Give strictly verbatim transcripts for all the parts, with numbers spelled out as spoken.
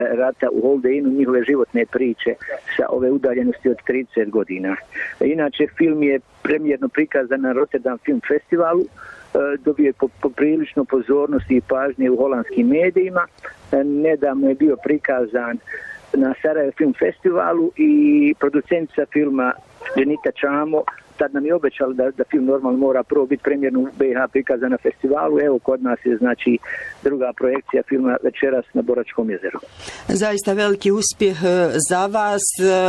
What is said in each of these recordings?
rata u Holdeinu, njihove životne priče sa ove udaljenosti od trideset godina. Inače, film je premijerno prikazan na Rotterdam Film Festivalu, dobio je poprilično pozornosti i pažnje u holandskim medijima. Nedavno je bio prikazan na Sarajevo Film Festivalu i producentica filma Dženita Čamo tad nam je obećala da, da film normalno mora prvo biti premijerno u B iH prikazan na festivalu. Evo kod nas je znači druga projekcija filma večeras na Boračkom jezeru. Zaista veliki uspjeh za vas,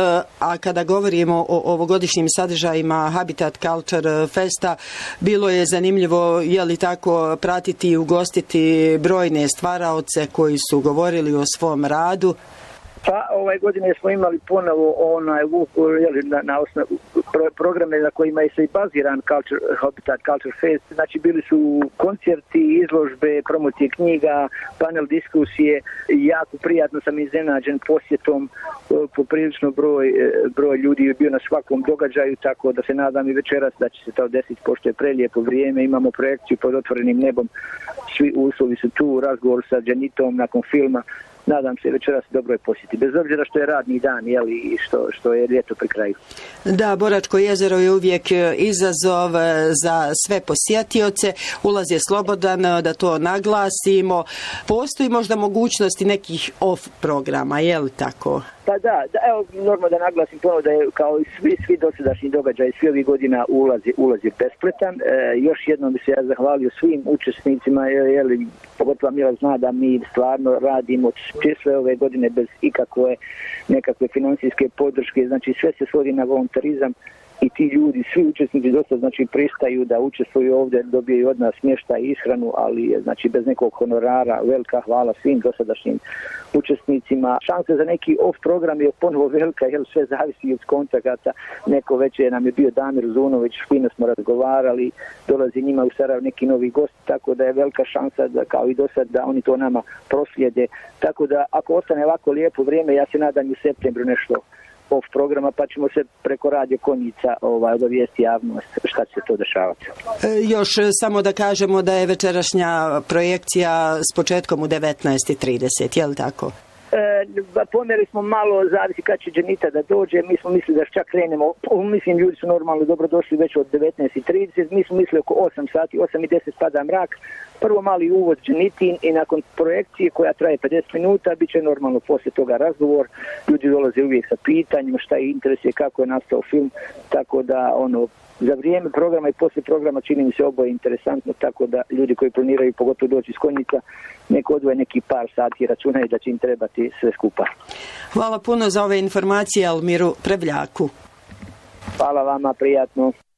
a kada govorimo o ovogodišnjim sadržajima Habitat Culture Festa, bilo je zanimljivo, je li tako, pratiti i ugostiti brojne stvaraoce koji su govorili o svom radu. Pa ovaj godine smo imali ponovo onaj na, na osnovu pro, programe na kojima je se i baziran Culture, Habitat Culture Fest. Znači bili su koncerti, izložbe, promocije knjiga, panel diskusije. Jako prijatno sam iznenađen posjetom, poprilično broj, broj ljudi je bio na svakom događaju, tako da se nadam i večeras da će se to desiti, pošto je prelijepo vrijeme. Imamo projekciju pod otvorenim nebom, svi uslovi su tu, razgovor sa Dženitom nakon filma. Nadam se večeras dobro je posjeti, bez obzira što je radni dan, jeli, i što, što je ljeto pri kraju. Da, Boračko jezero je uvijek izazov za sve posjetioce, ulaz je slobodan, da to naglasimo. Postoji možda mogućnosti nekih off programa, je li tako? Pa da, da, evo normalno da naglasim ponovno da je kao i svi, svi dosadašnji događaji, svi ovih godina ulaz je, ulaz je bespletan. E, još jednom bi se ja zahvalio svim učesnicima, jeli, pogotovo Mila zna da mi stvarno radimo sve ove godine bez ikakve nekakve financijske podrške, znači sve se svodi na volontarizam i ti ljudi, svi učesnici dosta znači pristaju da učestvuju ovdje, dobijaju od nas smještaj i ishranu, ali znači bez nekog honorara. Velika hvala svim dosadašnjim učesnicima. Šansa za neki off program je ponovo velika, jer sve zavisi od kontakata. Neko večer nam je bio Damir Zunović, fino smo razgovarali, dolazi njima u Sarajevo neki novi gost, tako da je velika šansa da kao i do sad da oni to nama proslijede. Tako da ako ostane ovako lijepo vrijeme, ja se nadam u septembru nešto off programa, pa ćemo se preko radio Konjica ovaj, obavijesti javnost šta će se to dešavati. E, još samo da kažemo da je večerašnja projekcija s početkom u devetnaest i trideset, je li tako? E, pomjeri smo malo, zavisi kad će Dženita da dođe, mi smo mislili da čak krenemo, mislim ljudi su normalno dobro došli već od devetnaest i trideset, mi smo mislili oko osam sati, osam i deset pada mrak, prvo mali uvod Dženitin i nakon projekcije koja traje pedeset minuta, bit će normalno poslije toga razgovor, ljudi dolaze uvijek sa pitanjima šta ih interesuje, kako je nastao film, tako da ono, za vrijeme programa i poslije programa čini mi se oboje interesantno, tako da ljudi koji planiraju pogotovo doći iz Konjica neko odvoje neki par sati, računaju da će im trebati sve skupa. Hvala puno za ove informacije Almiru Prevljaku. Hvala vama, prijatno.